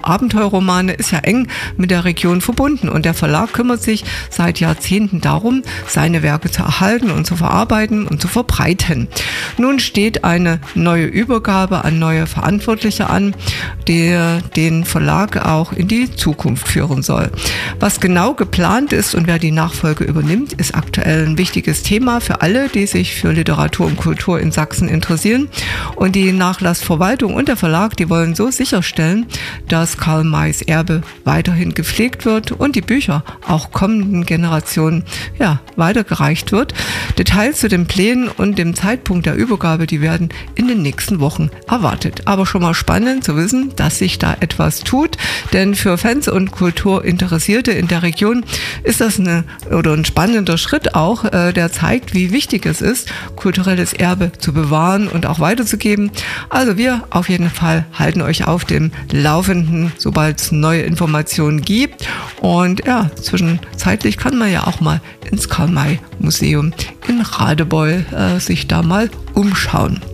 Abenteuerromane ist ja eng mit der Region verbunden und der Verlag kümmert sich seit Jahrzehnten darum, seine Werke zu erhalten und zu verarbeiten und zu verbreiten. Nun steht eine neue Übergabe an neue Verantwortliche an, der den Verlag auch in die Zukunft führen soll. Was genau geplant ist und wer die Nachfolge übernimmt, ist aktuell ein wichtiges Thema für alle, die sich für Literatur und Kultur in Sachsen interessieren. Und die Nachlassverwaltung und der Verlag, die wollen so sicherstellen, dass Karl Mays Erbe weiterhin gepflegt wird und die Bücher auch kommenden Generationen weitergereicht wird. Details zu den Plänen und dem Zeitpunkt der Übergabe, die werden in den nächsten Wochen erwartet. Aber schon mal spannend zu wissen, dass sich da etwas tut, denn für Fans und Kulturinteressierte in der Region ist das ein spannender Schritt auch, der zeigt, wie wichtig es ist, kulturelles Erbe zu bewahren und auch weiterzugeben. Also wir auf jeden Fall halten euch auf dem Laufenden, sobald es neue Informationen gibt. Und ja, zwischenzeitlich kann man ja auch mal ins Karl-May-Museum in Radebeul sich da mal umschauen.